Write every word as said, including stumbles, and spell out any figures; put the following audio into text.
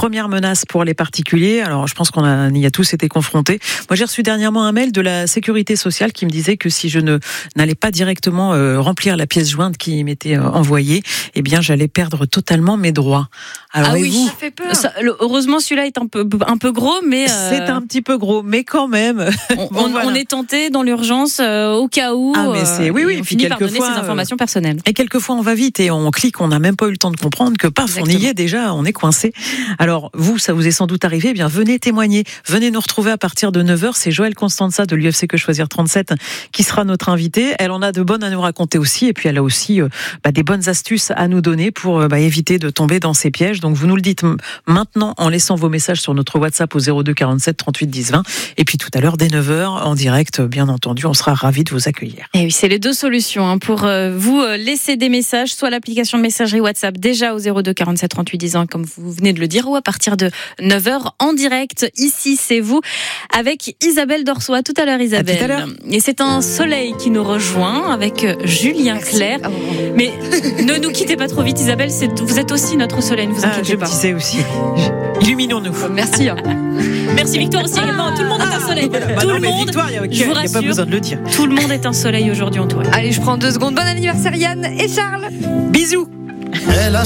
première menace pour les particuliers. Alors, je pense qu'on a, y a tous été confrontés. Moi, j'ai reçu dernièrement un mail de la Sécurité sociale qui me disait que si je ne n'allais pas directement euh, remplir la pièce jointe qui m'était euh, envoyée, eh bien, j'allais perdre totalement mes droits. Alors, ah et oui, vous, ça fait peur. Ça, le, heureusement, celui-là est un peu, un peu gros, mais euh... c'est un petit peu gros, mais quand même. On, bon, on, voilà. on est tenté dans l'urgence euh, au cas où. Ah, mais c'est, oui, oui. On Puis finit par donner quelquefois, ses informations personnelles. Et quelquefois, on va vite et on clique, on n'a même pas eu le temps de comprendre que paf, Exactement. On y est déjà, on est coincé. Alors, vous, ça vous est sans doute arrivé. Eh bien, venez témoigner. Venez nous retrouver à partir de neuf heures. C'est Joëlle Constanza de l'U F C Que Choisir trente-sept qui sera notre invitée. Elle en a de bonnes à nous raconter aussi. Et puis, elle a aussi euh, bah, des bonnes astuces à nous donner pour euh, bah, éviter de tomber dans ces pièges. Donc, vous nous le dites maintenant en laissant vos messages sur notre WhatsApp au zéro deux quarante-sept trente-huit dix vingt. Et puis, tout à l'heure, dès neuf heures, en direct, bien entendu, on sera ravis de vous accueillir. Et oui, c'est les deux solutions hein, pour euh, vous euh, laisser des messages, soit l'application de messagerie WhatsApp déjà au zéro deux quarante-sept trente-huit dix vingt, comme vous venez de le dire, ou à partir de neuf heures en direct. Ici, c'est vous, avec Isabelle Dorsoy. Tout à l'heure, Isabelle. À tout à l'heure. Et c'est un soleil qui nous rejoint avec Julien Clerc. Oh. Mais ne nous quittez pas trop vite, Isabelle. C'est, vous êtes aussi notre soleil, ne vous inquiétez ah, je pas. Je disais aussi. Illuminons-nous. Merci. Hein. Merci Victoire aussi également. Tout le monde est un soleil. Bah tout non, le monde. Victoire, y a, je vous y a rassure. Pas besoin de le dire. Tout le monde est un soleil aujourd'hui entouré. Allez, je prends deux secondes. Bon anniversaire Yann et Charles. Bisous.